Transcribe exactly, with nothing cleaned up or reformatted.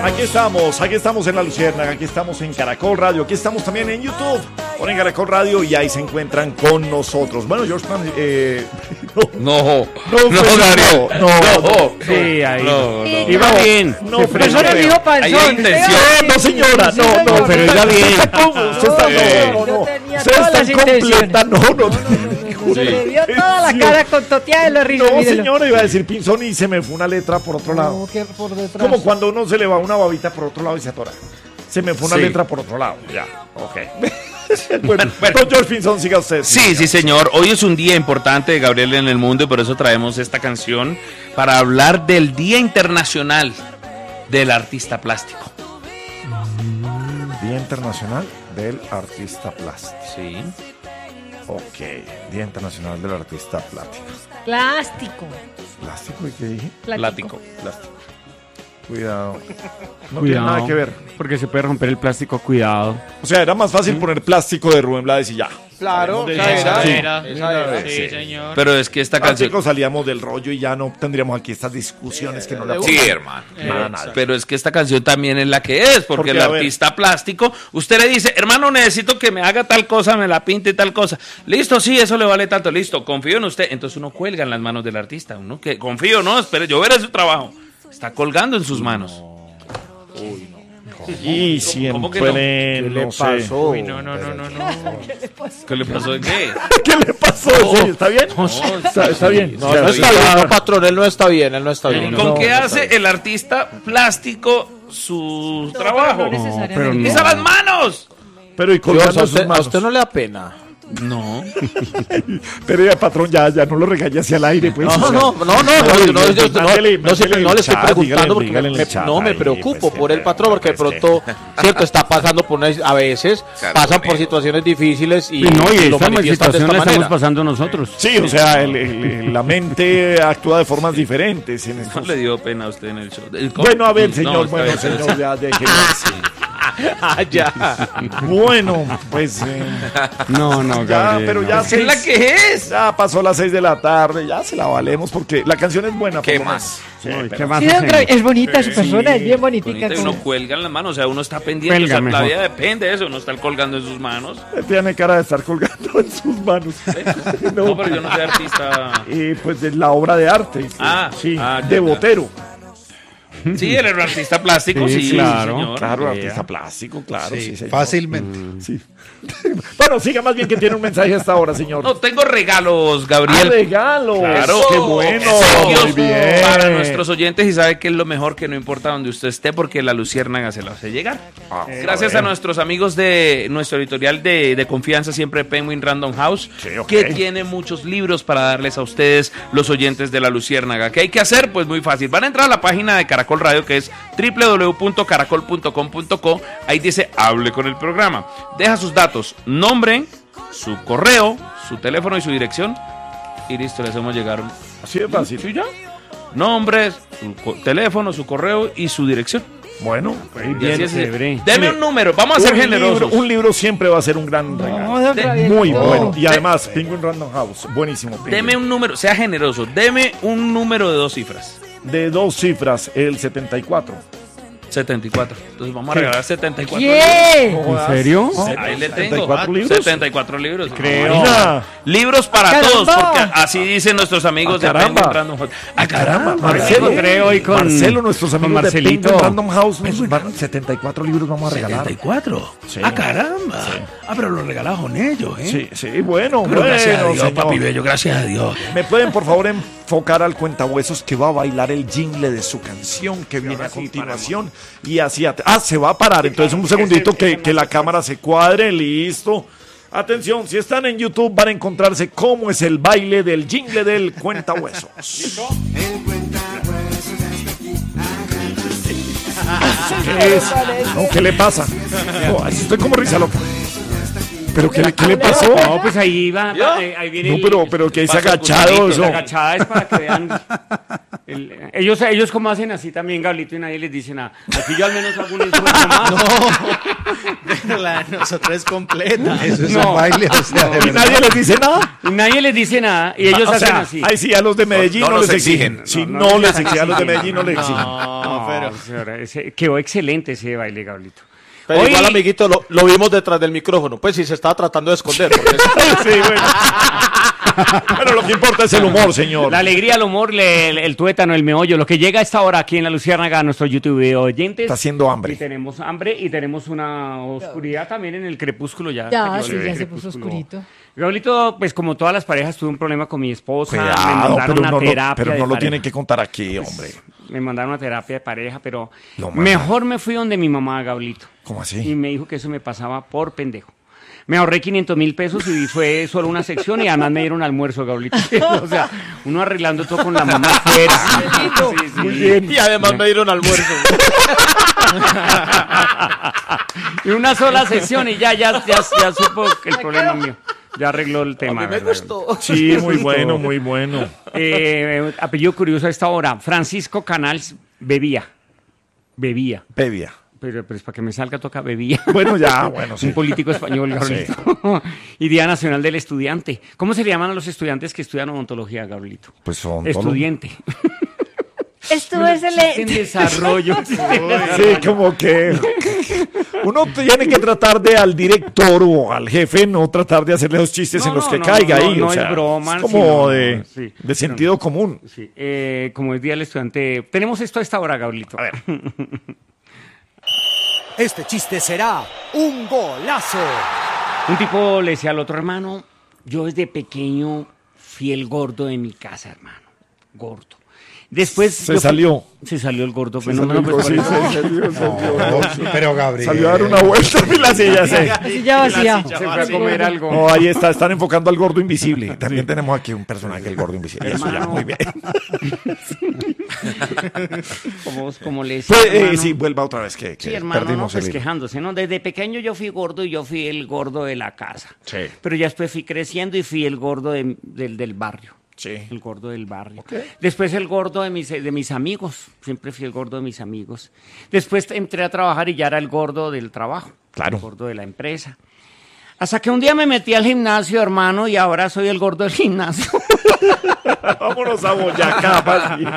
Aquí estamos, aquí estamos en La Luciérnaga, aquí estamos en Caracol Radio, aquí estamos también en YouTube. Ponen Caracol Radio y ahí se encuentran con nosotros. Bueno, George Pan, eh, no, no, no, no, no, no, no, no, sí, ahí no, no, iba no, bien. No, Se pero frenó, eso no pero- dijo Panzón. Ahí hay intención. no, no, señora, no, no, pero iba bien. Usted está, usted está, no, no, no, Yo tenía usted todas está las incompleta, no, no, Se le vio toda la cara con toteada de la risa. no, mírelo. señora, iba a decir pinzón y se me fue una letra por otro lado. Como que por detrás. Como cuando uno se le va una babita por otro lado y se atora. Se me fue una Sí. letra por otro lado. Ya, ok. Bueno, don George Pinzón, siga usted. Sí, sí, señor. Hoy es un día importante de Gabriel en el mundo y por eso traemos esta canción para hablar del Día Internacional del Artista Plástico. Día Internacional del Artista Plástico. Sí. Ok, Día Internacional del Artista Plástico. Plástico. ¿Plástico y qué dije? Plástico. Plástico. Cuidado. No tiene Cuidado, nada que ver. porque se puede romper el plástico, cuidado. O sea, era más fácil poner plástico de Rubén Blades y ya. Claro, De- esa era. Sí. Esa era. Sí, señor. Pero es que esta canción... Plástico salíamos del rollo y ya no tendríamos aquí estas discusiones que no la Sí, hermano. Nada, nada. Pero es que esta canción también es la que es, porque Porque, el a ver. artista plástico, usted le dice, hermano, necesito que me haga tal cosa, me la pinte y tal cosa. Listo, sí, eso le vale tanto, listo, confío en usted. Entonces uno cuelga en las manos del artista, uno que confío, no, espere, yo veré su trabajo. Está colgando en sus manos. Y ¿Cómo que siempre no? ¿Qué le no sé. pasó? Uy, no, no, no, no, no. ¿Qué le pasó de qué? ¿Qué le pasó? ¿En serio? ¿Está bien? Está, está bien. No, no está bien, no, patrón, él no está bien, él no está bien. ¿Con no, qué no está hace el artista plástico su trabajo? No necesariamente. pero no. ¡Pisa las manos! Pero y Dios, colgando a, en sus usted, a manos. usted no le da pena. No. Pero ya, patrón, ya, ya no lo regañe hacia el aire, pues. No, o sea. no, no, no, no, no, no, yo- no, Mándele- no, siempre- no le estoy mándele el preguntando chat, porque dígale en me- el chat no me ahí, preocupo pues, por el que- patrón porque de pues, que- pronto, cierto, está pasando por una, a veces pasan por situaciones difíciles y, Y no, y lo esta manifiestan de situación esta la estamos manera. pasando nosotros. Sí, o sea, el- el- la mente actúa de formas diferentes en No estos... le dio pena a usted en el show. El- Bueno, a ver, No, señor, está bueno, bien, señor, ya déjelo así. Ah, ya. Bueno, pues... eh, No, no, ya, Gabriel, pero no. ya... Es que es la que es. Ya pasó las seis de la tarde, ya se la valemos porque la canción es buena. ¿Qué por lo más? menos. Sí, Uy, pero- ¿qué más Sí, don hacemos? Gabriel, es bonita su persona, es bien bonitica. Bonita, y uno como- cuelga en las manos, o sea, uno está pendiente, Cuelga o sea, la mejor. vida depende de eso, uno está colgando en sus manos. Tiene cara de estar colgando en sus manos. No, pero yo no soy artista. Y pues de la obra de arte. Ah, sí, ah, ya, de ya. Botero. Sí, él era un artista plástico, sí, Sí, sí, claro. señor. Claro, Yeah. artista plástico, claro. Sí, señor. Fácilmente. Sí. Bueno, siga más bien que tiene un mensaje hasta ahora, señor. No, tengo regalos, ¡Ah, Gabriel. regalo! Claro, ¡Qué bueno! obsequios Muy bien. para nuestros oyentes y sabe que es lo mejor, que no importa donde usted esté porque la luciérnaga se la hace llegar. Ah, Gracias a a, ver. nuestros amigos de nuestro editorial de, de confianza, siempre Penguin Random House, Sí, ok. que tiene muchos libros para darles a ustedes, los oyentes de la luciérnaga. ¿Qué hay que hacer? Pues muy fácil. Van a entrar a la página de Caracol Radio, que es doble u doble u doble u punto caracol punto com punto co. Ahí dice hable con el programa. Deja sus datos, nombre, su correo, su teléfono y su dirección. Y listo, le hacemos llegar un... Así de fácil. ¿Sí ya? Nombre, su co- teléfono, su correo y su dirección. Bueno, Y Bien, así es. chévere. Deme un número, vamos a ser un generosos. libro, un libro siempre va a ser un gran regalo. No, don Gabriel, Muy no. bueno. Y además, Penguin Random House. Buenísimo. Penguin. Deme un número, sea generoso. Deme un número de dos cifras. De dos cifras, el setenta y cuatro. setenta y cuatro. Entonces vamos a regalar setenta y cuatro. ¿Qué? ¿En serio? libros. Ahí le ¿setenta y tengo. cuatro Ah, libros? setenta y cuatro libros. Creo. Mira. Libros para ¡Caramba! todos, porque así dicen nuestros amigos ¡Ah, de caramba! Penguin Random House. ¡Ah, caramba! Marcelo, encontré hoy con- Marcelo, nuestros con amigos de Marcelito. Penguin Random House, nos van- setenta y cuatro libros vamos a regalar. setenta y cuatro. Sí. ¡Ah, caramba! Ah, pero lo regalamos con ellos, ¿eh? Sí, sí, bueno, Pero bueno, gracias a Dios, señor. papi bello, gracias a Dios. ¿Me pueden por favor enfocar al cuentahuesos que va a bailar el jingle de su canción que viene a continuación? Y así, at- ah, se va a parar, entonces un segundito que, que la cámara se cuadre, listo. Atención, si están en YouTube van a encontrarse cómo es el baile del jingle del cuentahuesos. ¿Qué es? No, ¿qué le pasa? No, estoy como risa loca. ¿Pero qué, le- qué le pasó? No, pues ahí va, ahí, ahí viene No, el- pero, pero que dice Paso agachado con eso. La agachada es para que vean. El- ellos, ellos como hacen así también, Gablito, y nadie les dice nada. Aquí yo al menos hago un esfuerzo más. Pero la de nosotros es completa. Eso es No. un baile, o sea, de ¿Y verdad. nadie les dice nada? Y nadie les dice nada, y ellos O hacen sea, así. Ahí sí, a los de Medellín no, no les nos exigen. exigen. Sí, No, no, no les les exigen. A los de exigen. Medellín no les exigen. No, pero- señora, ese- quedó excelente ese baile, Gablito. Pero Hoy- igual, amiguito, lo, lo vimos detrás del micrófono. Pues sí, se estaba tratando de esconder. Porque Sí, bueno. Pero lo que importa es el humor, señor. La alegría, el humor, le- el, el tuétano, el meollo, lo que llega a esta hora aquí en La Luciérnaga, a nuestro YouTube oyentes. Está haciendo hambre. Y tenemos hambre y tenemos una oscuridad también en el crepúsculo ya. Ya, salió sí, el ya se puso crepúsculo. oscurito. Gablito, pues como todas las parejas, tuve un problema con mi esposa. me Cuidado, mandaron pero a no, lo- terapia pero de no lo pareja. tienen que contar aquí, hombre. Me mandaron a terapia de pareja, pero Lo mandan. mejor me fui donde mi mamá, Gablito. ¿Cómo Y así? me dijo que eso me pasaba por pendejo. Me ahorré quinientos mil pesos y fue solo una sección y además me dieron almuerzo, Gablito. O sea, uno arreglando todo con la mamá afuera. Sí, sí. Muy bien. y además me dieron almuerzo. Y una sola sesión y ya, ya, ya, ya supo que el problema mío. Ya arregló el tema. A mí me ¿verdad? gustó. Sí, muy bueno, muy bueno. Eh, apellido curioso a esta hora. Francisco Canals bebía. Bebía. Bebia. Pero, pero es para que me salga toca bebía. Bueno, ya, bueno, sí. Un político español, Gabrielito. Y Día Nacional del Estudiante. ¿Cómo se le llaman a los estudiantes que estudian odontología, Gabrielito? Pues son Estudiante. Estuvo En excelente. desarrollo. Sí, como que uno tiene que tratar de al director o al jefe no tratar de hacerle los chistes No, en los no, que no, caiga no, ahí. no o es sea, broma, es como sino- de, sí. de sentido común. Sí, eh, como es Día del Estudiante. Tenemos esto a esta hora, Gabrielito. A ver. Este chiste será un golazo. Un tipo le decía al otro hermano, yo desde pequeño fui el gordo de mi casa, hermano. Gordo. Después... Se yo fui- salió. Se salió el gordo. Se pero no, salió no, el pues, co- sí, por eso. se salió, se salió. No, pero Gabriel. Salió a dar una vuelta y la silla se... Así ya vacía. Se fue a comer algo. No, ahí está, están enfocando al gordo invisible. También tenemos aquí un personaje, el gordo invisible. Eso ya, Hermano. muy bien. Como, como le decía, Pues, eh, hermano. sí, vuelva otra vez que, que Sí, hermano, no, perdimos pues el hilo. quejándose, ¿no? Desde pequeño yo fui gordo y yo fui el gordo de la casa. Sí. Pero ya después fui creciendo y fui el gordo de- del, del barrio. Sí. El gordo del barrio. Después el gordo de mis, de mis amigos. Siempre fui el gordo de mis amigos. Después entré a trabajar y ya era el gordo del trabajo. Claro. El gordo de la empresa. Hasta que un día me metí al gimnasio, hermano, y ahora soy el gordo del gimnasio. Vámonos a Boyacá, Pati.